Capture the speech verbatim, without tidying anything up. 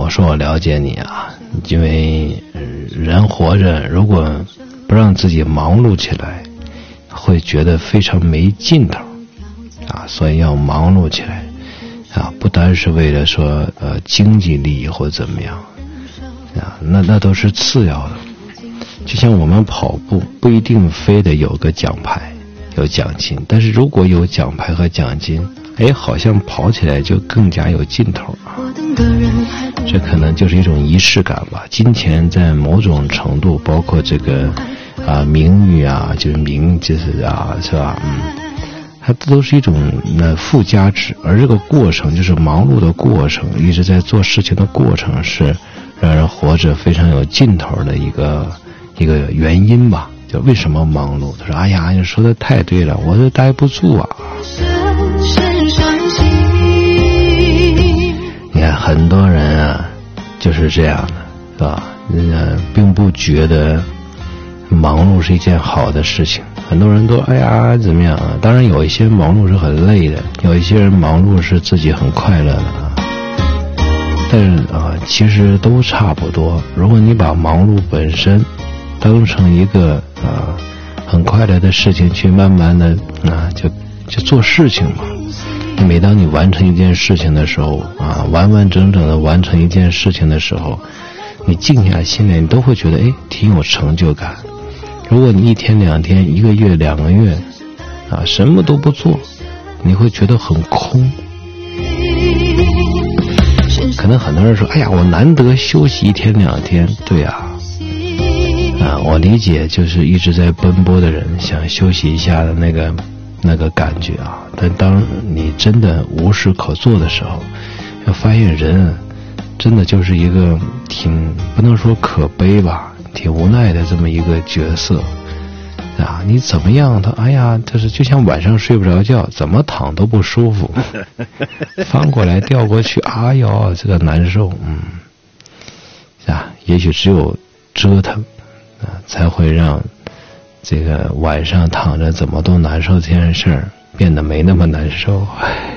我说我了解你啊，因为人活着如果不让自己忙碌起来，会觉得非常没劲头啊，所以要忙碌起来啊，不单是为了说呃经济利益或怎么样啊，那那都是次要的。就像我们跑步不一定非得有个奖牌有奖金，但是如果有奖牌和奖金，哎，好像跑起来就更加有劲头啊。这可能就是一种仪式感吧。金钱在某种程度，包括这个啊名誉啊，就是名就是啊，是吧？嗯，它都是一种呃附加值，而这个过程就是忙碌的过程，一直在做事情的过程，是让人活着非常有劲头的一个一个原因吧。就为什么忙碌？他说：“哎呀，你说的太对了，我都待不住啊。”你看很多人啊，就是这样的，是吧？呃，并不觉得忙碌是一件好的事情。很多人都哎呀怎么样啊？当然有一些忙碌是很累的，有一些人忙碌是自己很快乐的啊。但是啊，其实都差不多。如果你把忙碌本身当成一个啊很快乐的事情去慢慢的啊就就做事情嘛。每当你完成一件事情的时候啊，完完整整的完成一件事情的时候，你静下心来，你都会觉得哎挺有成就感。如果你一天两天一个月两个月啊什么都不做，你会觉得很空。可能很多人说，哎呀，我难得休息一天两天。对啊啊，我理解，就是一直在奔波的人想休息一下的那个那个感觉啊。但当你真的无事可做的时候，要发现人真的就是一个挺不能说可悲吧，挺无奈的这么一个角色啊。你怎么样他哎呀，就是就像晚上睡不着觉，怎么躺都不舒服，翻过来调过去，哎呦这个难受。嗯啊，也许只有折腾啊，才会让这个晚上躺着怎么都难受这件事儿变得没那么难受。唉。